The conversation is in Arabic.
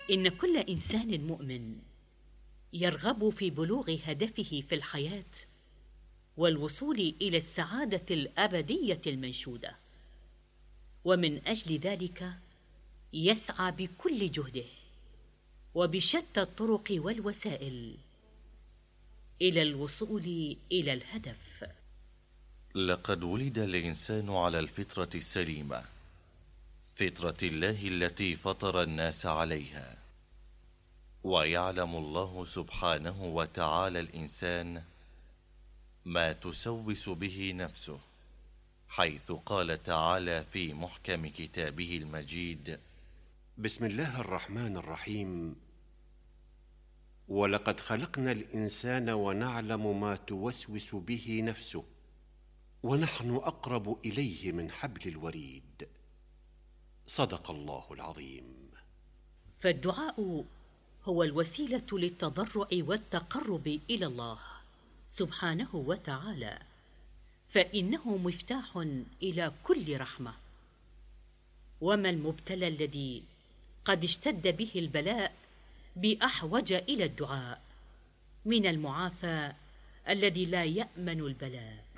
إن كل إنسان مؤمن يرغب في بلوغ هدفه في الحياة والوصول إلى السعادة الأبدية المنشودة، ومن أجل ذلك يسعى بكل جهده وبشتى الطرق والوسائل إلى الوصول إلى الهدف. لقد ولد الإنسان على الفطرة السليمة، فطرة الله التي فطر الناس عليها. ويعلم الله سبحانه وتعالى الإنسان ما تسوس به نفسه، حيث قال تعالى في محكم كتابه المجيد: بسم الله الرحمن الرحيم. ولقد خلقنا الإنسان ونعلم ما توسوس به نفسه ونحن أقرب إليه من حبل الوريد. صدق الله العظيم. فالدعاء هو الوسيلة للتضرع والتقرب إلى الله سبحانه وتعالى، فإنه مفتاح إلى كل رحمة. وما المبتلى الذي قد اشتد به البلاء بأحوج إلى الدعاء من المعافى الذي لا يأمن البلاء؟